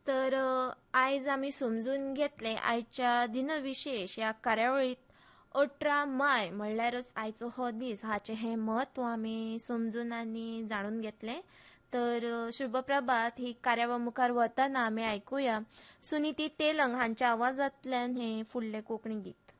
तर आयज आम्ही समजून घेतले आयच्या दिनविशेष या कार्यावळीत 18 माय म्हणल्यारच आयचो हो दीस हाचे हे महत्व आम्ही समजून आणि जाणून घेतले. तर शुभप्रभात ही कार्यावळ मुखार वतना आम्ही ऐकूया सुनीती तेलंग हांच्या आवाजांतल्यान हे फुडले कोंकणी गीत.